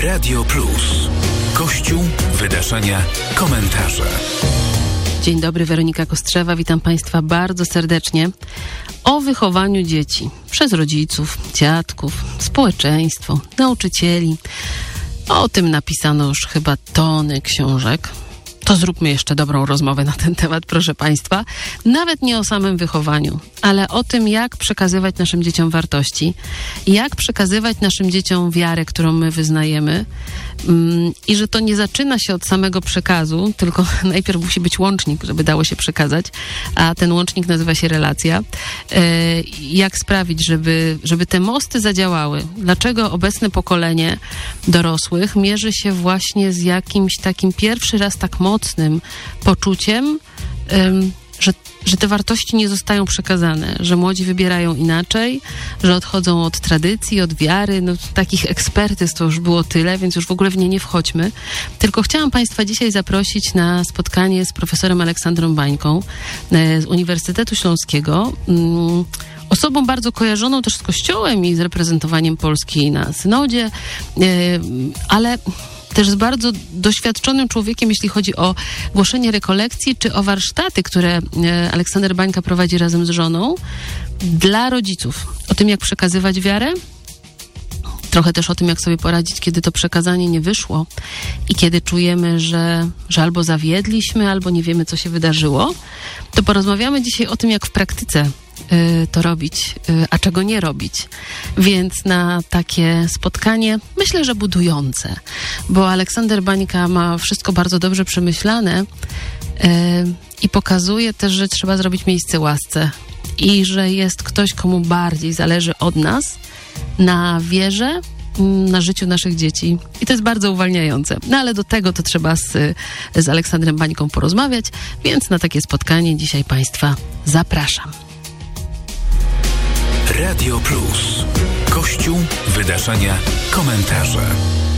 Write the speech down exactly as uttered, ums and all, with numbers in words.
Radio Plus. Kościół, wydarzenia, komentarze. Dzień dobry, Weronika Kostrzewa. Witam Państwa bardzo serdecznie. O wychowaniu dzieci przez rodziców, dziadków, społeczeństwo, nauczycieli. O tym napisano już chyba tony książek. To zróbmy jeszcze dobrą rozmowę na ten temat, proszę Państwa. Nawet nie o samym wychowaniu, ale o tym, jak przekazywać naszym dzieciom wartości, jak przekazywać naszym dzieciom wiarę, którą my wyznajemy um, i że to nie zaczyna się od samego przekazu, tylko najpierw musi być łącznik, żeby dało się przekazać, a ten łącznik nazywa się relacja. E, jak sprawić, żeby, żeby te mosty zadziałały? Dlaczego obecne pokolenie dorosłych mierzy się właśnie z jakimś takim pierwszy raz tak mocnym poczuciem, ym, że, że te wartości nie zostają przekazane, że młodzi wybierają inaczej, że odchodzą od tradycji, od wiary. No, takich ekspertyz to już było tyle, więc już w ogóle w nie nie wchodźmy. Tylko chciałam Państwa dzisiaj zaprosić na spotkanie z profesorem Aleksandrą Bańką e, z Uniwersytetu Śląskiego. Mm, Osobą bardzo kojarzoną też z Kościołem i z reprezentowaniem Polski na synodzie, e, ale też z bardzo doświadczonym człowiekiem, jeśli chodzi o głoszenie rekolekcji, czy o warsztaty, które Aleksander Bańka prowadzi razem z żoną dla rodziców. O tym, jak przekazywać wiarę, trochę też o tym, jak sobie poradzić, kiedy to przekazanie nie wyszło i kiedy czujemy, że, że albo zawiedliśmy, albo nie wiemy, co się wydarzyło. To porozmawiamy dzisiaj o tym, jak w praktyce to robić, a czego nie robić. Więc na takie spotkanie myślę, że budujące, bo Aleksander Bańka ma wszystko bardzo dobrze przemyślane yy, i pokazuje też, że trzeba zrobić miejsce łasce i że jest ktoś, komu bardziej zależy od nas na wierze, na życiu naszych dzieci. I to jest bardzo uwalniające. No ale do tego to trzeba z, z Aleksandrem Bańką porozmawiać, więc na takie spotkanie dzisiaj Państwa zapraszam. Radio Plus. Kościół, wydarzenia, komentarze.